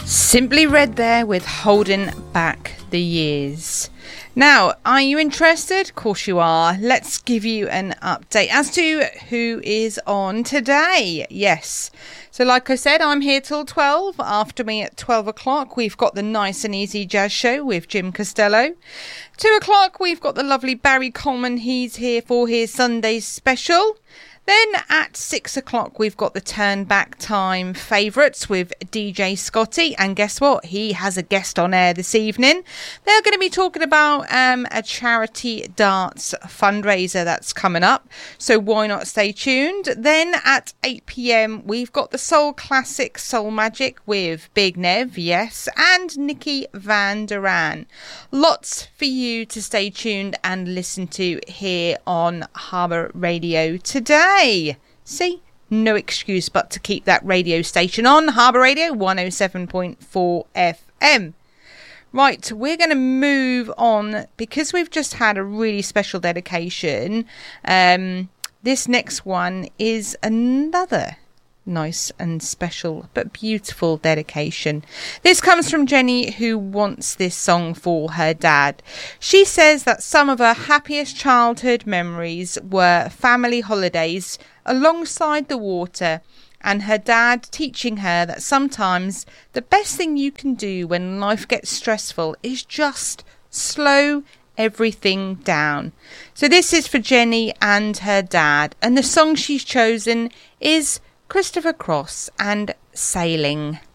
Simply Red there with Holding Back the Years. Now, are you interested? Of course you are. Let's give you an update as to who is on today. Yes. So like I said, I'm here till 12. After me at 12 o'clock, we've got the Nice and Easy Jazz Show with Jim Costello. 2 o'clock, we've got the lovely Barry Coleman. He's here for his Sunday special. Then at 6 o'clock, we've got the Turn Back Time favourites with DJ Scotty. And guess what? He has a guest on air this evening. They're going to be talking about a charity darts fundraiser that's coming up. So why not stay tuned? Then at 8 p.m, we've got the Soul Classic Soul Magic with Big Nev, yes, and Nikki Van Duran. Lots for you to stay tuned and listen to here on Harbour Radio today. See, no excuse but to keep that radio station on. Harbour Radio 107.4 FM. Right, we're going to move on because we've just had a really special dedication. This next one is another nice and special but beautiful dedication. This comes from Jenny, who wants this song for her dad. She says that some of her happiest childhood memories were family holidays alongside the water, and her dad teaching her that sometimes the best thing you can do when life gets stressful is just slow everything down. So this is for Jenny and her dad, and the song she's chosen is Christopher Cross and Sailing.